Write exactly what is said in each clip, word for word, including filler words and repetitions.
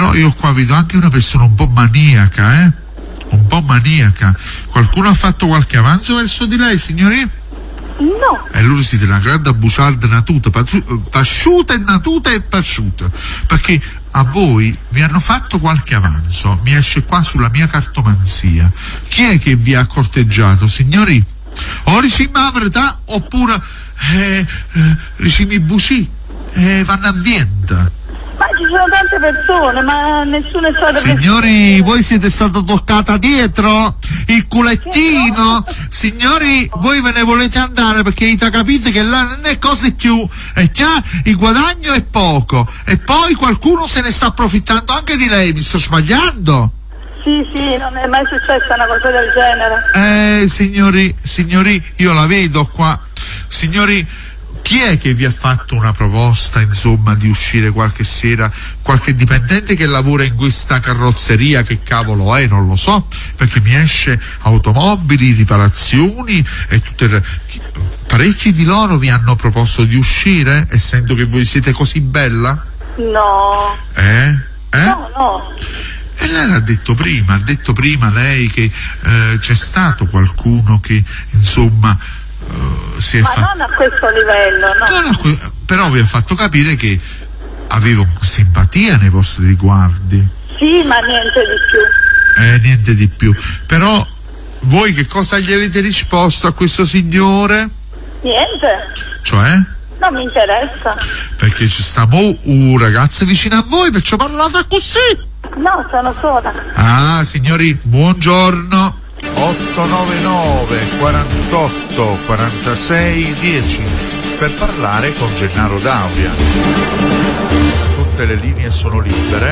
Però io qua vedo anche una persona un po' maniaca, eh? Un po' maniaca. Qualcuno ha fatto qualche avanzo verso di lei, signori? No. E loro siete una grande buciarda natuta, pasciuta e natuta e pasciuta. Perché a voi vi hanno fatto qualche avanzo, mi esce qua sulla mia cartomanzia. Chi è che vi ha corteggiato, signori? O ricimi la verità oppure eh, eh, ricimi buci e eh, vanno a vienta. Ma ci sono tante persone, ma nessuno è stato... Signori, voi siete stato toccata dietro il culettino. Signori, voi ve ne volete andare perché avete capito che là non è cose più, è chiaro, il guadagno è poco e poi qualcuno se ne sta approfittando anche di lei. Mi sto sbagliando? Sì, sì, non è mai successa una cosa del genere. Eh, signori, signori, io la vedo qua. Signori, chi è che vi ha fatto una proposta, insomma, di uscire qualche sera? Qualche dipendente che lavora in questa carrozzeria, che cavolo è, non lo so, perché mi esce automobili, riparazioni e tutte le... Parecchi di loro vi hanno proposto di uscire, essendo che voi siete così bella? No. Eh? Eh? No, no. E lei l'ha detto prima, ha detto prima lei che eh, c'è stato qualcuno che, insomma, uh, si è ma fatto... non a questo livello, no. No, no, però vi ha fatto capire che avevo simpatia nei vostri riguardi. Sì, ma niente di più. Eh, niente di più. Però voi che cosa gli avete risposto a questo signore? Niente. Cioè? Non mi interessa. Perché ci sta mo un ragazzo vicino a voi, perciò parlate così. No, sono sola. Ah, signori, buongiorno. otto nove nove quarantotto quarantasei dieci per parlare con Gennaro Dauria. Tutte le linee sono libere.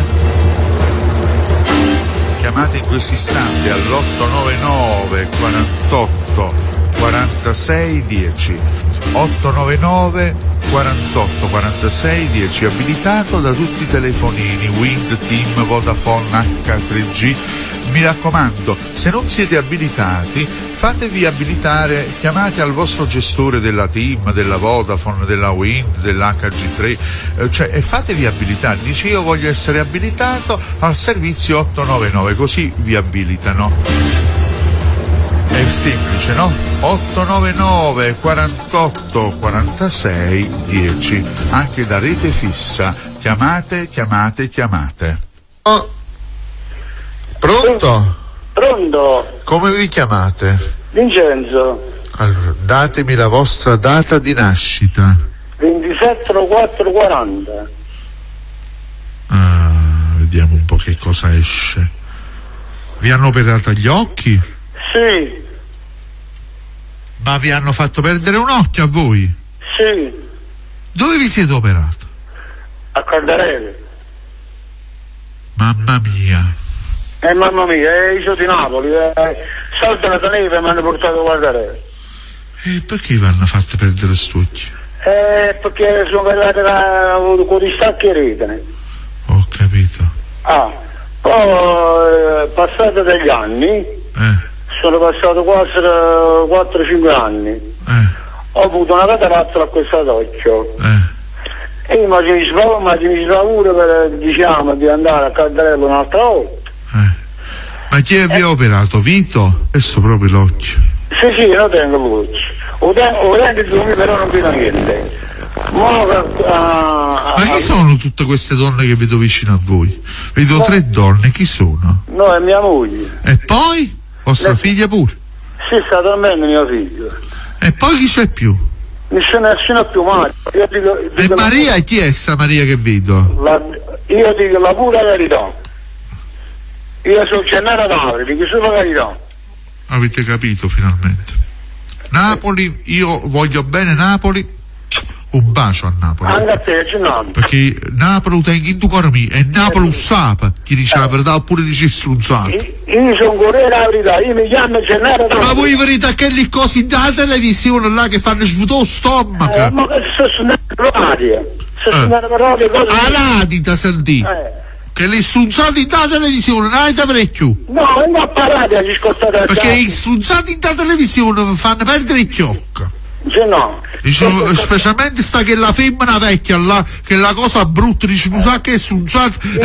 Chiamate in questo istante all'otto nove nove quarantotto quarantasei dieci. otto nove nove quarantotto quarantasei dieci, abilitato da tutti i telefonini Wind, Team, Vodafone, acca tre G. Mi raccomando, se non siete abilitati, fatevi abilitare, chiamate al vostro gestore della Team, della Vodafone, della Wind, dell'acca G tre, eh, cioè, e fatevi abilitare. Dice: io voglio essere abilitato al servizio otto nove nove, così vi abilitano. È semplice, no? otto nove nove quarantotto quarantasei dieci, anche da rete fissa. Chiamate, chiamate, chiamate. Oh. Pronto? Pronto? Come vi chiamate? Vincenzo. Allora, datemi la vostra data di nascita. ventisette quattro quaranta. Ah, vediamo un po' che cosa esce. Vi hanno operato gli occhi? Sì. Ma vi hanno fatto perdere un occhio a voi? Sì. Dove vi siete operato? A Caldarelli. Mamma mia. Eh mamma mia, eh, io di Napoli, eh, salta la neve e mi hanno portato a guardare. E perché vi hanno fatto perdere st'occhio? Eh, perché sono arrivate con i stacchi rete. Ho capito. Ah, poi eh, passati degli anni, Eh. sono passati quasi quattro cinque anni, Eh. ho avuto una cataratta a questo occhio. Eh. E io mi ci paura per, diciamo, di andare a Caldarelli un'altra volta. Eh. Ma chi vi ha operato? Vito? Adesso proprio l'occhio. Sì, sì, lo tengo l'occhio. Lo tengo di dormire, però non vedo niente. Ma, uh, Ma chi sono tutte queste donne che vedo vicino a voi? Vedo no. tre donne, chi sono? No, è mia moglie. E poi? Vostra Le... figlia pure? Sì, sta dormendo mio figlio. E poi chi c'è più? Nessuno, nessuno più mai. Io dico, dico e Maria, la... chi è sta Maria che vedo? La... Io dico la pura verità. Io sono Gennaro Dauria, dico solo la verità. Avete capito finalmente. Napoli, io voglio bene Napoli. Un bacio a Napoli. Anche a te, Gennaro. Perché Napoli tengo in tu cuore mio e Napoli usapa. Chi dice la verità oppure dice strunzato. Io sono Corriere la verità, io mi chiamo Gennaro Dauria. Ma voi verità che le cose da televisione là che fanno svuotare lo stomaco? Eh, ma che sto suonando per radio. Sto suonando per radio cose. Ah, radita sentì. Eh. Che le strunzate da televisione non avete parecchio. No, non ho parlato, ci ascoltate. Perché i strunzati da televisione fanno perdere il chiocco. Sì, no. Dice, specialmente sta che la femmina vecchia là, che la cosa brutta, dice, non sa che è strunzata.